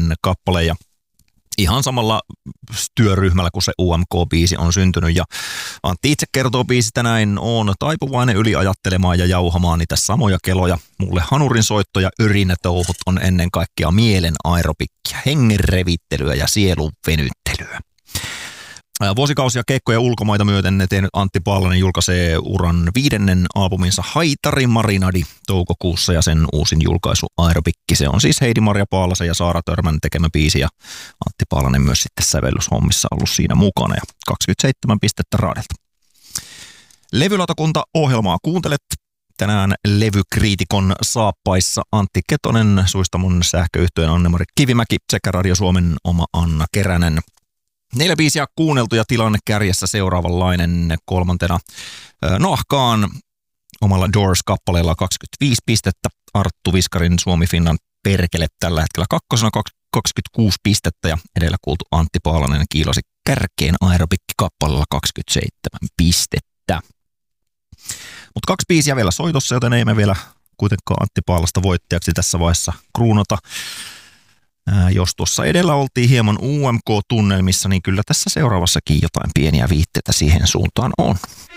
Paalan-niminen kappale ja ihan samalla työryhmällä, kun se UMK-biisi on syntynyt. Ja Antti itse kertoo biisistä näin: on taipuvainen yliajattelemaan ja jauhamaan niitä samoja keloja. Mulle hanurin soitto ja yrinätouhut on ennen kaikkea mielen aerobikkia, hengen revittelyä ja sielun venyttelyä. Vuosikausia keikkoja ulkomaita myöten tehnyt Antti Paalanen julkaisee uran 5. albuminsa Haitari Marinadi toukokuussa ja sen uusin julkaisu Aerobikki. Se on siis Heidi-Maria Paalasen ja Saara Törmän tekemä biisi ja Antti Paalanen myös sitten sävellyshommissa ollut siinä mukana ja 27 pistettä raadelta. Levylautakunta ohjelmaa kuuntelet. Tänään levykriitikon saappaissa Antti Ketonen, Suistamon sähköyhtyeen Anne-Mari Kivimäki sekä Radio Suomen oma Anna Keränen. 4 biisiä kuunneltu ja tilanne kärjessä seuraavanlainen: 3. Nahkaan omalla Doors-kappaleella 25 pistettä. Arttu Viskarin Suomi Finland Perkele tällä hetkellä 2. 26 pistettä ja edellä kuultu Antti Paalanen kiilosi kärkeen Aerobikki-kappaleella 27 pistettä. Mutta 2 biisiä vielä soitossa, joten ei me vielä kuitenkaan Antti Paalasta voittajaksi tässä vaiheessa kruunata. Jos tuossa edellä oltiin hieman UMK-tunnelmissa, niin kyllä tässä seuraavassakin jotain pieniä viitteitä siihen suuntaan on.